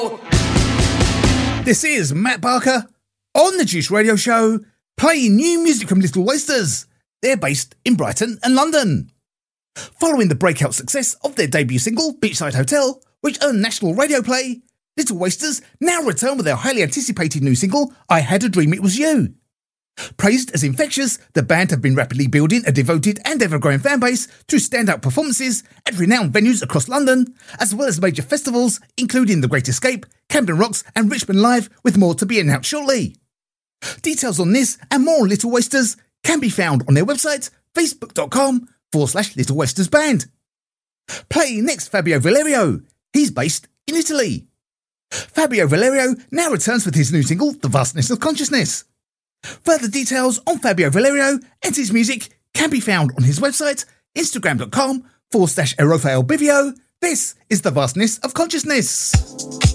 This is Matt Barker on the Juice Radio Show, playing new music from Little Wasters. They're based in Brighton and London. Following the breakout success of their debut single, Beachside Hotel, which earned national radio play, Little Wasters now return with their highly anticipated new single, I Had a Dream It Was You. Praised as infectious, the band have been rapidly building a devoted and ever-growing fan base through standout performances at renowned venues across London, as well as major festivals including The Great Escape, Camden Rocks and Richmond Live, with more to be announced shortly. Details on this and more on Little Wasters can be found on their website, facebook.com/Little Wasters Band. Playing next, Fabio Valerio. He's based in Italy. Fabio Valerio now returns with his new single, The Vastness of Consciousness. Further details on Fabio Valerio and his music can be found on his website, instagram.com/Erofael Bivio. This is The Vastness of Consciousness.